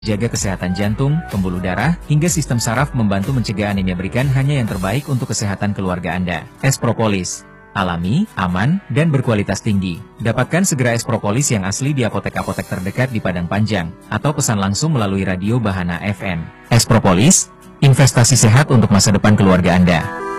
jaga kesehatan jantung, pembuluh darah, hingga sistem saraf membantu mencegah anemia. Berikan hanya yang terbaik untuk kesehatan keluarga Anda. Es propolis. Alami, aman, dan berkualitas tinggi. Dapatkan segera es propolis yang asli di apotek-apotek terdekat di Padang Panjang, atau pesan langsung melalui radio Bahana FM. Es propolis, investasi sehat untuk masa depan keluarga Anda.